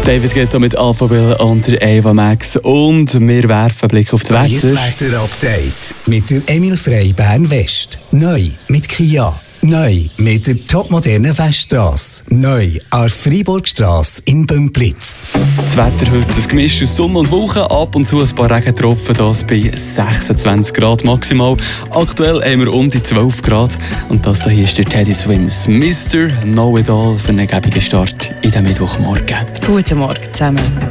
David Guetta mit Alphaville und der Ava Max. Und wir werfen einen Blick auf das Wetter. Das Wetter-Update mit der Emil Frey Bern West. Neu mit Kia. Neu mit der topmodernen Weststrasse. Neu an der Freiburgstrasse in Bümplitz. Das Wetter heute ein Gemisch aus Sonne und Wolken. Ab und zu ein paar Regentropfen, das bei 26 Grad maximal. Aktuell haben wir um die 12 Grad. Und das hier ist der Teddy Swims. Mr. Know-it-all für einen gäbigen Start in den Mittwochmorgen. Guten Morgen zusammen.